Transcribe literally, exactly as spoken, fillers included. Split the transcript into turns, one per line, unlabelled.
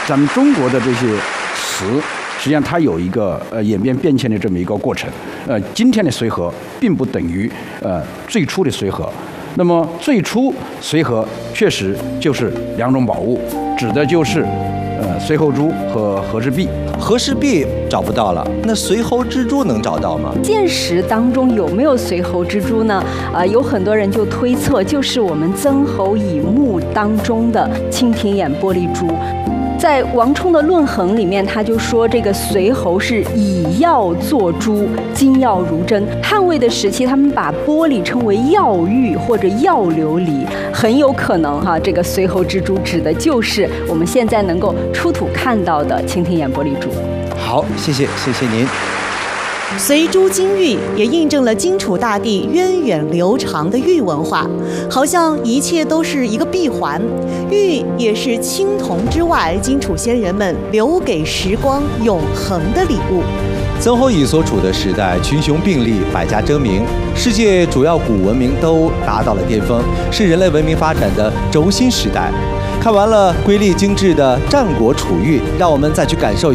咱们中国的这些词，实际上它有一个呃演变变迁的这么一个过程。呃，今天的随和并不等于呃最初的随和。那么最初随和确实就是两种宝物，指的就是呃随侯珠和和氏璧。
和氏璧找不到了，那随侯之珠能找到吗？
现实当中有没有随侯之珠呢？呃，有很多人就推测，就是我们曾侯乙墓当中的蜻蜓眼玻璃珠。在王充的《论衡》里面，他就说这个随侯是以药做珠，金药如真。汉魏的时期，他们把玻璃称为药玉或者药琉璃，很有可能哈，这个随侯之珠指的就是我们现在能够出土看到的蜻蜓眼玻璃珠。
好，谢谢，谢谢您。
随珠金玉也印证了荆楚大地源远流长的玉文化，好像一切都是一个闭环。玉也是青铜之外，荆楚先人们留给时光永恒的礼物。
曾侯乙所处的时代群雄并立，百家争鸣，世界主要古文明都达到了巅峰，是人类文明发展的轴心时代。看完了瑰丽精致的战国楚玉，让我们再去感受